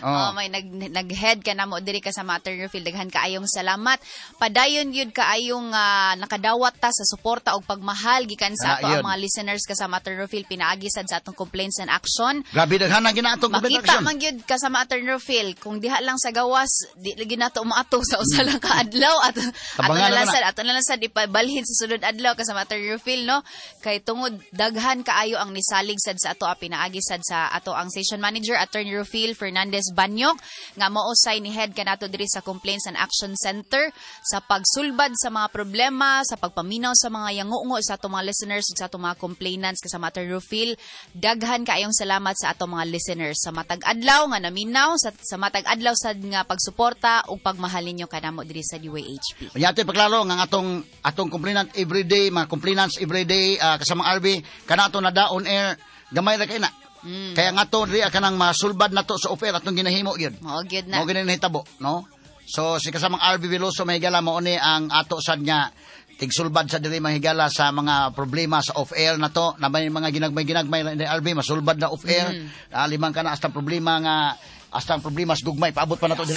May nag-head ka na mo diri ka sa Matterfield. Daghan kaayong salamat. Padayon yun kaayong nakadawat ta sa suporta og pagmahal gikan sa ato ang mga listeners ka sa Matterfield. Pinaagisan sa atong complaints and action. Grabe daghan ang ginaatong complaints and action. Makita man gyud ka sa Matterfield kung diha lang sa gawas di lagi nato umaato sa usa lang ka adlaw at ato nalasad ipabalhin sa sulod adlaw ka sa Matterfield, no? Kay tungod daghan kaayo ang nisalig sad sa ato pinaagi sad sa ato ang station manager Attorney Rufil Fernandez Banyok nga mausay ni head kanato diri sa Complaints and Action Center sa pagsulbad sa mga problema, sa pagpaminaw sa mga yangungo sa ato mga listeners sa ato mga complainants sa Attorney Rufil. Daghan kaayong salamat sa ato mga listeners sa matag adlaw nga naminaw sa matag adlaw sad nga pagsuporta ug pagmahal ninyo kanamo diri sa DYHP. Yate paglalo nga atong complainant everyday, mga complainants everyday kasama RB kanato na da on air gamay ra kay na. Kaya nga to ri kanang masulbad na to sa offer atong ginahimo gyud. Mao gyud na. Mao gyud na hitabo, no? So si kasamang RB Veloso mahigala mao ni ang ato sad nga tigsulbad sa diri mahigala sa mga problema sa off air na to na may mga ginagmay ni RB masulbad na off air. Limang kana hasta problema sa gugmay paabot pa na to diri.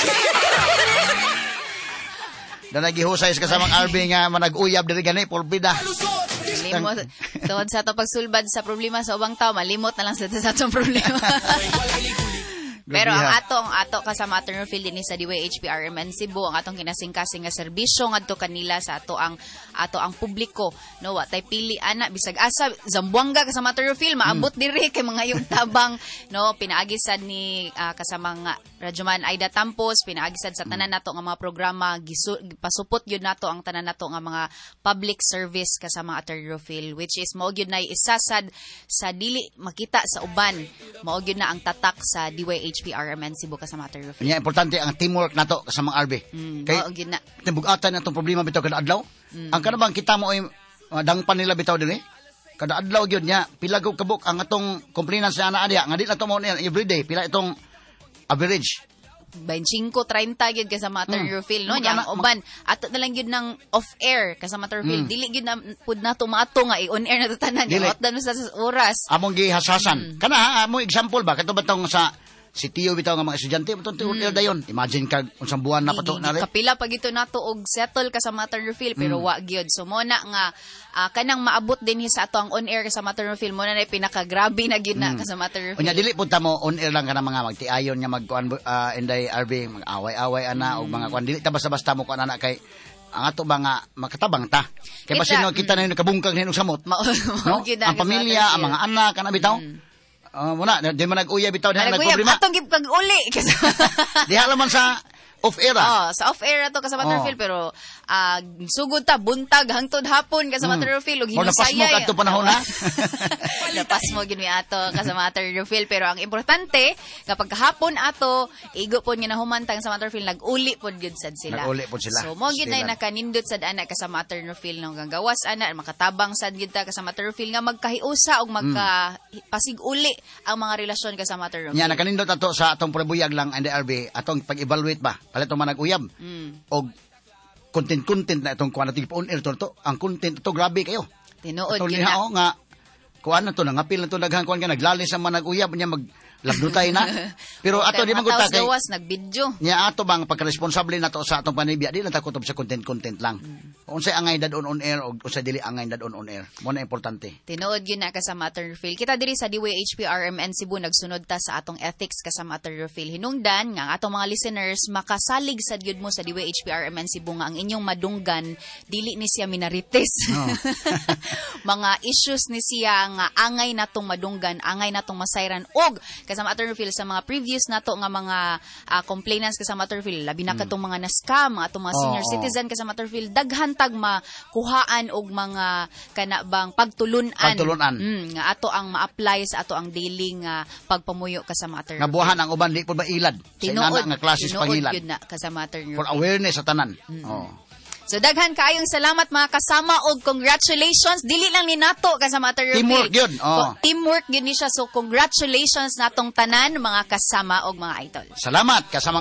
Danagihusay sa kasamang RB nga manag-uyab diri gani porbida. Limot. Tungod sa ito pagsulbad sa problema sa ubang tao, malimot na lang sa itong problema. Pero ang ato kasama Attorney Rufil din sa DYHP RMN Cebu, ang atong kinasing-kasing nga serbisyo ngadto kanila sa ato ang publiko, no? Wa tay pili ana bisag asa Zamboanga kasama Attorney Rufil maabot diri kay mga yung tabang, no? Pinaagisad ni kasamang Radyoman Aida Tampos, pinaagisad sa tanan nato nga mga programa, pasupot gyud nato ang tanan nato nga mga public service kasama Attorney Rufil, which is mao gyud na isasad sa dili makita sa uban, mao gyud na ang tatak sa DYHP RMN Cebu kasama Attorney Rufil. Yeah, importante ang teamwork nato kasama RB. Kay tibugatan natong problema bitaw kada adlaw. Ang kanabang kita mo ay dangpan nila bitaw diri. Kada adlaw gyud nya pila gud kabuk ang atong complainants sa ana diha nga di na to mo everyday pila itong average 25-30 gyud kasama Attorney Rufil, no? Nya uban ato na lang gyud ng off air kasama Attorney Rufil. Dili gyud na pud nato maato nga on air na tanan gyud dan sa oras. Among gihasasan. Kana among example ba katong batong sa si Tio bitaw nga mga estudyante buton dayon. Imagine ka unsang buwan na pato na rin. Kapila pag ito nato og settle ka sa Attorney Rufil pero wa gyud. So mo na nga kanang maabot din sa ato ang on air ka sa Attorney Rufil mo na pinakagrabe na gyud na ka sa Attorney Rufil. Unya dili pud ta mo on air lang kana mga magtiayon nga magkuan inday RB mag-away-away ana og mga kuan dili ta basta-basta mo kuan ana kay ang ato ba nga makatabang ta. Kay basin no kita na nakabungkag hinog samot. No? Ang pamilya, ang mga anak kana bitaw. Muna, di man nag-uya bitaw diha nagproblema. Atong gipag-uli. Diha laman sa off-air. Sa off-air ato kasama Attorney pero sugod ta buntag hangtod hapon kasama Attorney ug hinusayay. Napas mo kadto panahon na. Napas mo gid mi ato kasama Attorney pero ang importante kapag kahapon ato igo pod nga nahumantang sa Attorney nag-uli pod gyud sad sila. Nag-uli pod sila. So mo gyud nay nakanindot sad ana kasama Attorney nang gagawas ana makatabang sad gyud ta kasama Attorney nga magkahiusa og magkapasig-uli ang mga relasyon kasama Attorney. Nya nakanindot ato sa atong prebuyag lang NDRB atong pag-evaluate ba palit man nag-uyab og content na itong kuan natin on air to ang content to grabe kayo tinuod gyud na nga kuan na to nangapil na to daghan kuan ka naglalis ang manag-uyab nya maglabdutay na pero ato di man gud ta kay nag-video nya ato bang pagka-responsable nato sa atong panibya di lang ta kutob sa content lang unsay angay dadon on air og unsay dili angay dadon on air mo na importante tinuod gyud na kasama Attorney kita diri sa DYHP RMN Cebu nagsunod ta sa atong ethics kasama Attorney hinungdan nga atong mga listeners makasalig sad gyud mo sa DYHP RMN Cebu nga ang inyong madunggan dili ni siya minarites mga issues ni siya nga angay natong madunggan angay natong masayran og kasama Attorney sa mga previous nato nga mga complainants kasama Attorney labi na katong mga na-scam atong mga senior citizen kasama Attorney daghan tag makuhaan og mga kanabang pagtulunan nga ato ang ma-apply sa ato ang daily nga pagpamuyo kasama Attorney nga buhan ang uban di pud mailad sa inana nga klase sa pangilad tinuod gyud na kasama Attorney for awareness sa tanan. So daghan kaayong salamat mga kasama og congratulations dili lang ni nato kasama Attorney teamwork gyud teamwork gyud ni siya so congratulations natong tanan mga kasama og mga idol. Salamat kasama